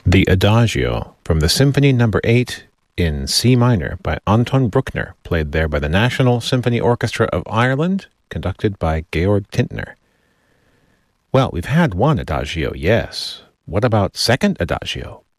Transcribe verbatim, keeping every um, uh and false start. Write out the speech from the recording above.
The Adagio from the Symphony Number eight in C minor by Anton Bruckner, played there by the National Symphony Orchestra of Ireland, conducted by Georg Tintner. Well, we've had one Adagio, yes. What about second Adagio